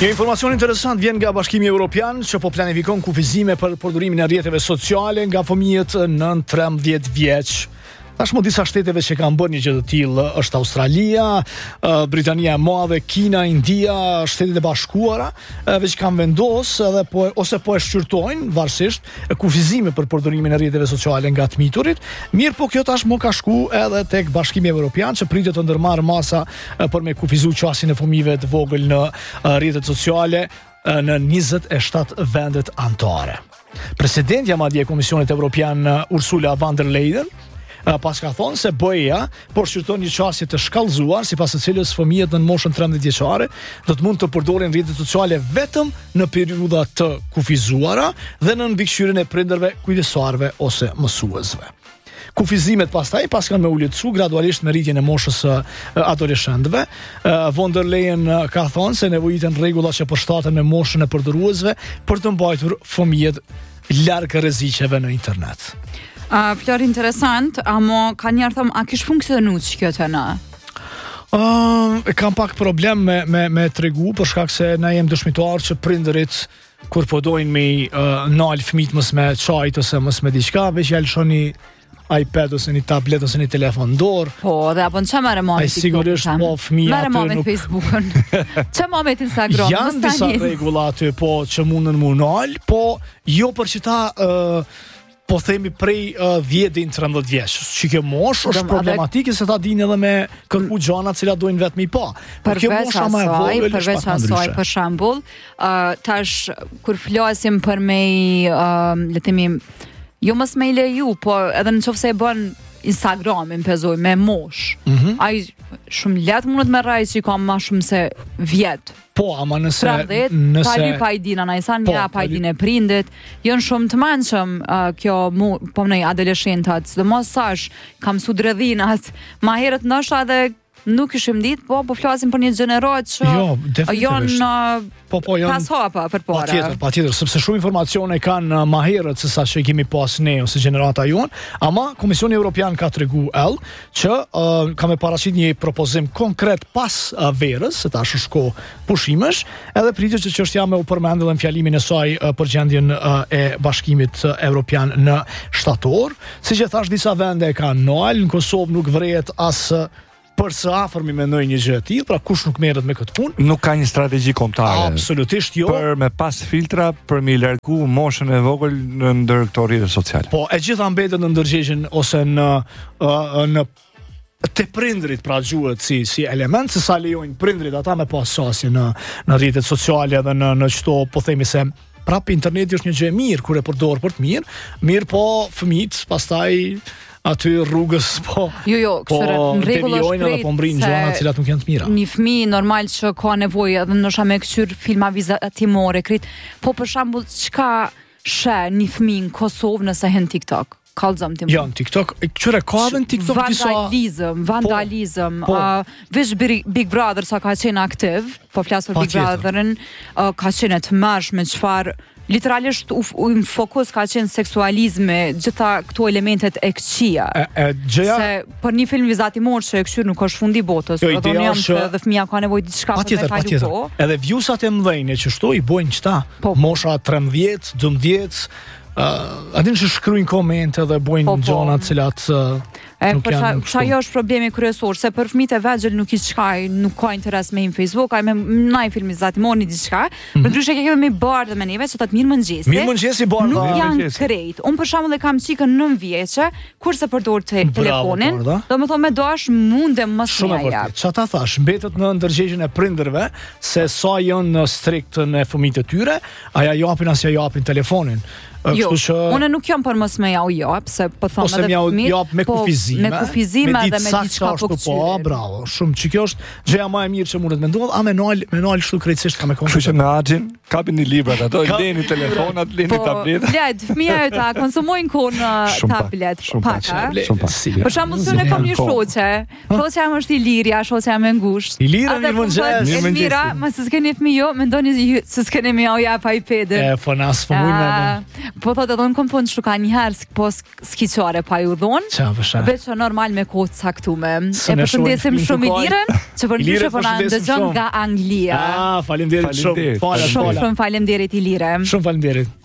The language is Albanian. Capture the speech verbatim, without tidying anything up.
Një informacion interesant vjen nga Bashkimi Evropian që po planifikon kufizime për përdorimin e rrjeteve sociale nga fëmijët nën trembëdhjetë vjeç. Tashmë disa shteteve që kanë bërë një gjë të tillë është Australia, Britania e Madhe, Kina, India, Shtetet e Bashkuara, veç kanë vendosë edhe po ose po e shqyrtojnë varësisht kufizime për përdorimin e rrjeteve sociale nga të miturit. Mirë, po kjo tashmë ka shku edhe tek Bashkimi Evropian që pritet të ndërmarrë masa për me kufizu qasjen e fëmijëve të vogël në rrjetet sociale në njëzet e shtatë vendet anëtare. Presidentja madje e Komisionit Evropian Ursula von der Leyen pas ka thonë se B E-ja po shqyrton një qasje të shkallëzuar sipas së cilës fëmijët në moshën trembëdhjetë vjeçare do të mund të përdorin rrjetet sociale vetëm në periudha të kufizuara dhe në mbikëqyrjen e prindërve, kujdestarëve ose mësuesve. Kufizimet pastaj pas kanë me u lehtësu gradualisht me rritjen e moshës së adoleshentëve. Von der Leyen ka thonë se nevojiten rregulla që përshtaten me moshën e përdoruesve për të mbajtur fëmijët larg rreziqeve në internet. Uh, Flor interesant, amo ka njerë thëmë, a kish funksionu që kjo të në? Uh, kam pak problem me, me, me tregu, për shkak se na jem dëshmitar që prindërit, kur po dojnë me uh, nalë fëmijët mës me qajt ose mës me diçka, veç ja lëshon një iPad ose një tablet ose një telefon dorë. Po, dhe apon që më remon TikTok? Sigurisht po fëmija aty nuk... Facebookën. Që më me Instagram? Janë disa regula aty po që mundën mu nalë, po jo për që ta... Uh, po themi prej dhjetë deri në trembëdhjetë vjeç. Që kjo moshë është problematike se ta dinë edhe me kërku gjana të cilat dojnë vetëm i pa. Por kjo mosha më e vogël është përveç asaj, për shembull, uh, tash kur flasim për me uh, le të themi jo mos me leju, po edhe nëse e bën Instagramin pezoj me mosh. Mm-hmm. Ai shumë lehtë mundet me rraj që ka më shumë se vjet. Po, ama nëse trembëdhjetë, nëse pa dy pa i dina na isan mira pa i dinë prindit, janë shumë të mençëm uh, kjo mu, po në adoleshentat, sidomos sash kam su dredhinat, ma herët ndoshta edhe nuk ishim ditë, po po flasim për një gjenerat që jo, janë po, po, janë pas hapa për para. Patjetër, patjetër, sepse shumë informacione kanë ma herët se sa që kemi pas ne ose gjenerata jonë, ama Komisioni Evropian ka tregu ell që uh, ka me paraqit një propozim konkret pas uh, verës, se tash është kohë pushimesh, edhe pritet që çështja me u përmend edhe në fjalimin e saj uh, për gjendjen uh, e Bashkimit Evropian në shtator, siç e thash disa vende kanë nal, në Kosovë nuk vrehet as për së afërmi mendoj një gjë e tillë, pra kush nuk merret me këtë punë. Nuk ka një strategji kombëtare. Absolutisht jo. Për me pas filtra për mi largu moshën e vogël në ndër këto rrjete sociale. Po, e gjitha mbetet në ndërgjegjen ose në uh, në te prindrit, pra gjuhet si si element se sa lejojnë prindrit ata me pas sasje në në rrjetet sociale dhe në në çto po themi se prap interneti është një gjë e mirë kur e përdor për të mirë, mirë po fëmijët pastaj aty rrugës po jo jo po në rregull është edhe po mbrin gjëra të cilat nuk janë të mira. Një fëmijë normal që ka nevojë edhe ndoshta me kthyer filma vizatimore krit, po për shembull çka sheh një fëmijë në Kosovë nëse hen TikTok? Kallzom ti. Jo, në TikTok, qyre ka edhe në TikTok disa vandalizëm, vandalizëm, po, po. Uh, veç Big Brother sa ka qenë aktiv, po flas për Big Brotherin, uh, ka qenë të mërshme çfarë literalisht u, u fokus ka qenë seksualizmi, gjitha këto elementet e këqija. E, e, gjëja... Se për një film vizatimor që e këshyr nuk është fundi botës, jo, do jam se dhe fëmija ka nevojë diçka për me kalu ko. Edhe vjusat e mdhejnë që shto i bojnë qëta, po, mosha trembëdhjetë, dëmbëdhjetë, uh, adin që shkryjnë komente dhe bojnë po, po. Gjonat cilat... Uh, E, për qa jo është problemi kryesor, se për fëmijët e vegjël nuk i qkaj, nuk ka interes me im Facebook, aj me naj filmi zatimor një diçka, mm-hmm. Për ndryshe ke keve me bardë me neve, që të të mirë mëngjesi, mirë mëngjesi bardë, nuk janë krejt. Unë për shembull e kam qikën nën vjeqe, kurse përdor te telefonin, do me thonë me dash munde mos më jap. Që ta thash, mbetet në ndërgjegjën e prindërve, se sa janë strikt në fëmijët e tyre, a ja japin as ja japin telefonin. Jo, që... unë nuk jam për mos me ja u jap, se po thonë edhe fëmijët, jap me po, kufizime, me kufizime dhe me diçka po këqyre. Po, bravo, shumë që kjo është gjëja më e mirë që mundet me ndodh, a me nal, me nal shtu krejtësisht ka me kontë. Kështu që në Axhin kapin një librat ato, Ka... leni telefonat, leni po, tabletat. Po, led, fëmija e ta konsumojnë kohë në tablet, pak, a? Shumë pak. Për shembull, unë kam një shoqe, shoqja jam është Iliria, shoqja jam e ngushtë. Iliria mirë mëngjes. Elmira, më se s'keni fëmijë, mendoni se s'keni më ja jap iPad-in. E, po nas po mujnë. Po thotë edhe unë kom punë shuka njëherë po skiqare pa ju dhonë. Qa vësha? Veç normal me kohë caktume. E Së ne përshëndesim shohim shumë Ilirën. Ilirën, që për Ilire, ndryshe po na përshëndesim ndëgjon shumë. nga Anglia. Ah, faleminderit shumë. Faleminderit. Fala, Shumë fala. shumë faleminderit Ilire. Shumë faleminderit.